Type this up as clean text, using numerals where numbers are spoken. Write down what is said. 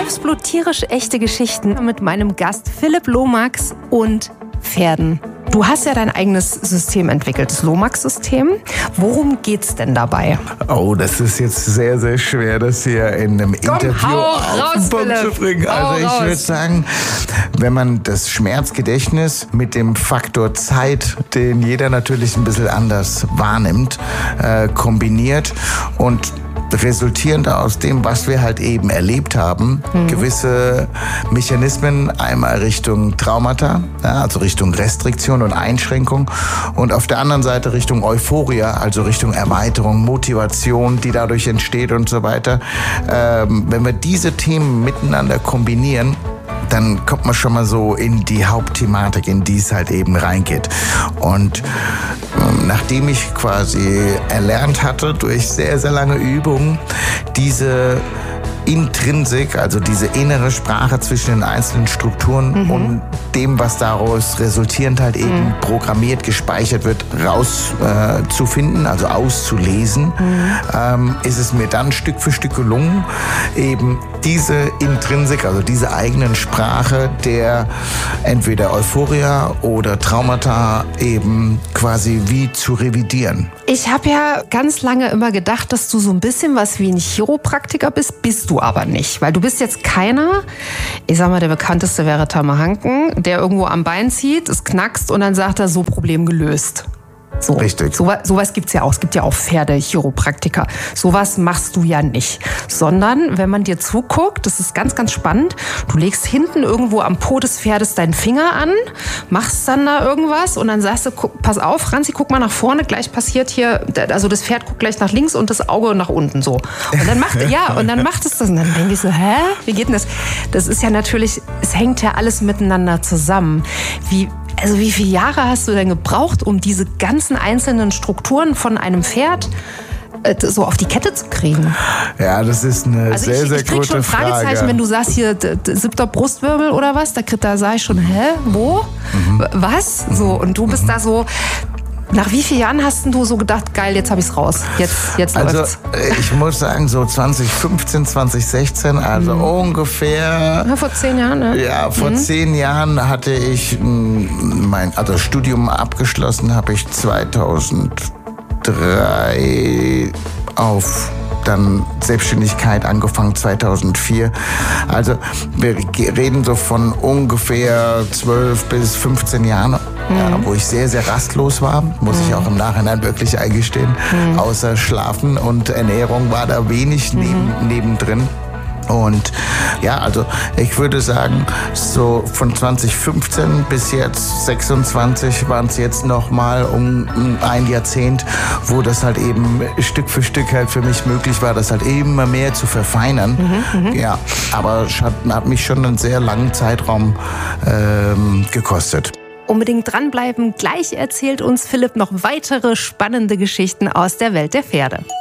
Wolfsblut tierisch echte Geschichten mit meinem Gast Philipp Lomax und Pferden. Du hast ja dein eigenes System entwickelt, das Lomax-System. Worum geht's denn dabei? Oh, das ist jetzt sehr, sehr schwer, das hier in einem Interview auf den Punkt zu bringen. Also ich würde sagen, wenn man das Schmerzgedächtnis mit dem Faktor Zeit, den jeder natürlich ein bisschen anders wahrnimmt, kombiniert und resultierend aus dem, was wir halt eben erlebt haben, gewisse Mechanismen einmal Richtung Traumata, ja, also Richtung Restriktion und Einschränkung und auf der anderen Seite Richtung Euphoria, also Richtung Erweiterung, Motivation, die dadurch entsteht und so weiter. Wenn wir diese Themen miteinander kombinieren, dann kommt man schon mal so in die Hauptthematik, in die es halt eben reingeht. Und nachdem ich quasi erlernt hatte, durch sehr, sehr lange Übungen, diese Intrinsik, also diese innere Sprache zwischen den einzelnen Strukturen und dem, was daraus resultierend halt eben programmiert, gespeichert wird, rauszufinden, also auszulesen, ist es mir dann Stück für Stück gelungen, eben diese Intrinsik, also diese eigenen Sprache der entweder Euphoria oder Traumata eben quasi wie zu revidieren. Ich habe ja ganz lange immer gedacht, dass du so ein bisschen was wie ein Chiropraktiker bist du aber nicht. Weil du bist jetzt keiner, ich sag mal, der bekannteste wäre Tamahanken, der irgendwo am Bein zieht, es knackst und dann sagt er, so Problem gelöst. So. Richtig. Sowas gibt's ja auch. Es gibt ja auch Pferde-Chiropraktiker. Sowas machst du ja nicht. Sondern, wenn man dir zuguckt, das ist ganz, ganz spannend, du legst hinten irgendwo am Po des Pferdes deinen Finger an, machst dann da irgendwas und dann sagst du, pass auf, Franzi, guck mal nach vorne, gleich passiert hier, also das Pferd guckt gleich nach links und das Auge nach unten so. Und dann macht es das. Und dann denke ich so, hä? Wie geht denn das? Das ist ja natürlich, es hängt ja alles miteinander zusammen. Wie viele Jahre hast du denn gebraucht, um diese ganzen einzelnen Strukturen von einem Pferd so auf die Kette zu kriegen? Ja, das ist eine sehr, sehr gute Frage. Ich krieg schon Fragezeichen, wenn du sagst hier 7. Brustwirbel oder was, da sag ich schon, hä, wo? Was? So, und du bist da so. Nach wie vielen Jahren hast du so gedacht, geil, jetzt habe ich's raus, jetzt läuft's? Also ich muss sagen, so 2015, 2016, also ungefähr... Ja, vor 10 Jahren, ne? Ja, vor 10 Jahren hatte ich mein Studium abgeschlossen, habe ich 2003 auf dann Selbstständigkeit angefangen 2004. Also wir reden so von ungefähr 12 bis 15 Jahren, wo ich sehr, sehr rastlos war, muss ich auch im Nachhinein wirklich eingestehen. Außer Schlafen und Ernährung war da wenig nebendrin. Und ja, also ich würde sagen, so von 2015 bis jetzt 26 waren es jetzt nochmal um ein Jahrzehnt, wo das halt eben Stück für Stück halt für mich möglich war, das halt immer mehr zu verfeinern. Ja, aber es hat mich schon einen sehr langen Zeitraum gekostet. Unbedingt dranbleiben. Gleich erzählt uns Philipp noch weitere spannende Geschichten aus der Welt der Pferde.